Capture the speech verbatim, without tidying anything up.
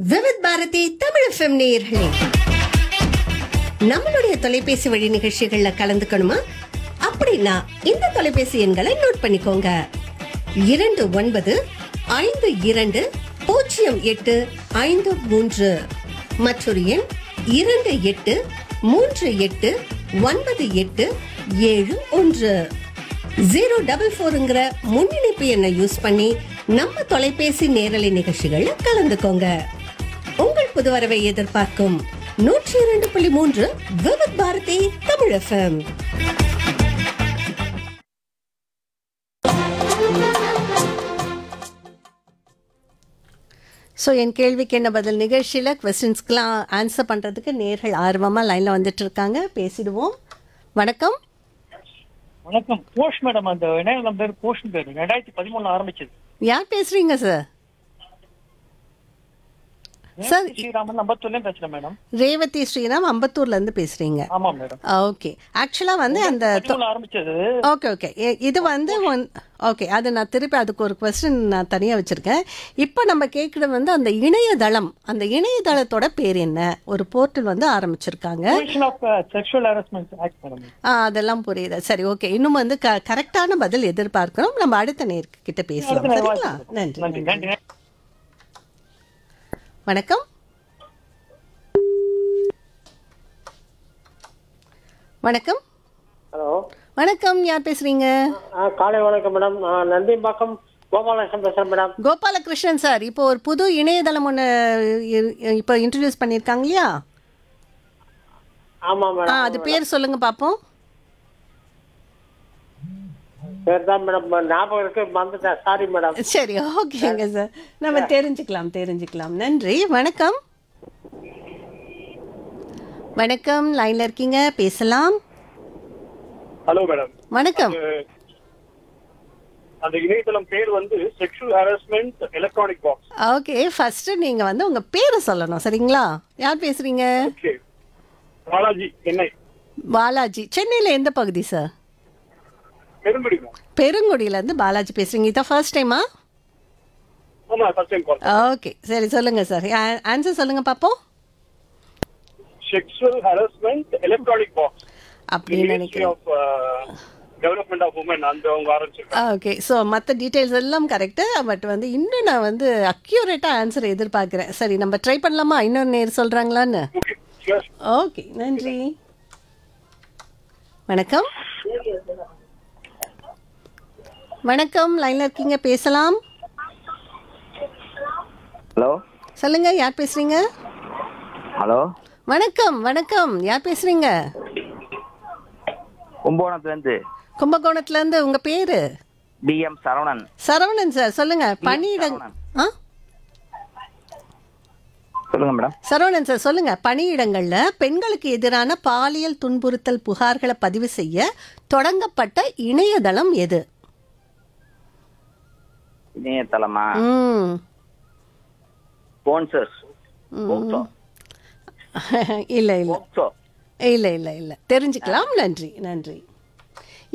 Vividh Bharathi Tamil FM நேயர்களே, நம்மளுடைய தொலைபேசி வழி நிகழ்ச்சிகள்ல கலந்துக்கணுமா? அப்படின்னா இந்த தொலைபேசி எண்களை நோட் பண்ணிக்கோங்க. இரண்டு ஒன்பது ஐந்து இரண்டு பூஜ்ஜியம் எட்டு ஐந்து மூன்று. மற்றொரு எண் இரண்டு எட்டு மூன்று எட்டு ஒன்பது எட்டு ஏழு ஒன்று. ஜீரோ டபுள் போருங்கிற முன்னிணைப்பு எண்ணை யூஸ் பண்ணி நம்ம தொலைபேசி நேரலை நிகழ்ச்சிகள்ல கலந்துக்கோங்க. உங்கள் புது வரவை எதிர்பார்க்கும் நூற்றி இரண்டு புள்ளி மூன்று விவித் பாரதி தமிழ் எஃப்எம். ஸோ என் கேள்விக்கு என்ன பதில் நிகழ்ச்சியில் கொஸ்டின்ஸ்க்கெலாம் ஆன்சர் பண்ணுறதுக்கு நேர்கள் ஆர்வமாக லைனில் வந்துட்டு இருக்காங்க. பேசிடுவோம். வணக்கம். வணக்கம். போஷ் மேடம், அந்த இணையதளம் பேர் போஷ் பேர் ரெண்டாயிரத்தி பதிமூணுல ஆரம்பிச்சது. யார் பேசுறீங்க சார்? சார் ஸ்ரீராமன் அம்பத்தூர்ல பேசுறேன் மேடம். ரேவதி ஸ்ரீராம் அம்பத்தூர்ல இருந்து பேசுறீங்க. ஆமா மேடம். ஓகே, ஆக்சுவலா வந்து அந்த ஆரம்பிச்சது. ஓகே ஓகே இது வந்து ஓகே, அது நான் திருப்பி அதுக்கு ஒரு கொஸ்டின் நான் தனியாக வச்சுருக்கேன். இப்போ நம்ம கேட்குறது வந்து அந்த இணையதளம், அந்த இணையதளத்தோட பேர் என்ன? ஒரு போர்ட்டல் வந்து ஆரம்பிச்சிருக்காங்க. ஆ அதெல்லாம் புரியுது. சரி, ஓகே. இன்னும் வந்து க கரெக்டான பதில் எதிர்பார்க்கிறோம். நம்ம அடுத்த நேர்கிட்ட பேசலாம். சரிங்களா? நன்றி. வணக்கம். வணக்கம். ஹலோ, வணக்கம். யார் பேசுறீங்க? காலை வணக்கம் மேடம். நந்திம்பாக்கம் கோபாலகிருஷ்ணன் பேசுறேன் மேடம். கோபாலகிருஷ்ணன் சார், இப்போ ஒரு புது இணையதளம் ஒன்று இப்போ இன்ட்ரடியூஸ் பண்ணியிருக்காங்க இல்லையா? ஆமா ஆ மேடம். அது பேர் சொல்லுங்க பார்ப்போம். பேர் தான் மேடம் ஞாபகம் இருக்கு, மறந்துட்டேன். Sorry madam. சரி, ஓகேங்க சார். நம்ம தெரிஞ்சுக்கலாம் தெரிஞ்சுக்கலாம். நன்றி. வணக்கம். வணக்கம், லைன்ல இருக்கீங்க, பேசலாம். Hello madam. வணக்கம். அந்த இணையதளம் பேர் வந்து sexual harassment electronic box. Okay, first நீங்க வந்து உங்க பேரை சொல்லணும். சரிங்களா? யார் பேசுறீங்க? ஓகே, பாலாஜி, சென்னை. பாலாஜி, சென்னையில எந்த பகுதி சார்? பெருங்குடி. பெருங்குடியில இருந்து பாலாஜி பேசுறீங்க. இதான் ஃபர்ஸ்ட் டைமா? ஆமா, ஃபர்ஸ்ட் டைம் கால். ஓகே, சரி சொல்லுங்க சார். ஆன்சர் சொல்லுங்க பாப்போம். செக்ஷுவல் ஹராஸ்மென்ட் எலக்ட்ரானிக் பாக்ஸ் அப்படின்னு நினைக்கிறேன். டெவலப்மெண்ட் ஆஃப் உமன் அந்த அவங்க ஆரம்பிச்சிருக்காங்க. ஓகே, ஸோ மற்ற டீட்டெயில்ஸ் எல்லாம் கரெக்டு. பட் வந்து இன்னும் நான் வந்து அக்யூரேட்டாக ஆன்சர் எதிர்பார்க்குறேன். சரி, நம்ம ட்ரை பண்ணலாமா? இன்னொரு நேர் சொல்கிறாங்களான்னு. ஓகே, நன்றி. வணக்கம். வணக்கம், லைனில் இருக்கீங்க, பேசலாம். ஹலோ, சொல்லுங்க, யார் பேசுறீங்க? ஹலோ, வணக்கம். வணக்கம், யார் பேசுறீங்க? கும்பகோணத்துலேருந்து. கும்பகோணத்துலேருந்து. உங்க பேரு? D M Saravanan. Saravanan sir, சொல்லுங்க. பணியிடங் ஆ சொல்லுங்க மேடம். சரவணன் சார், சொல்லுங்க. பணியிடங்கள்ல பெண்களுக்கு எதிரான பாலியல் துன்புறுத்தல் புகார்களை பதிவு செய்ய தொடங்கப்பட்ட இணையதளம் எது? இணையதளமா? ம் ஸ்பான்சர்ஸ். இல்ல இல்ல இல்ல இல்ல இல்ல தெரிஞ்சுக்கலாம். நன்றி நன்றி.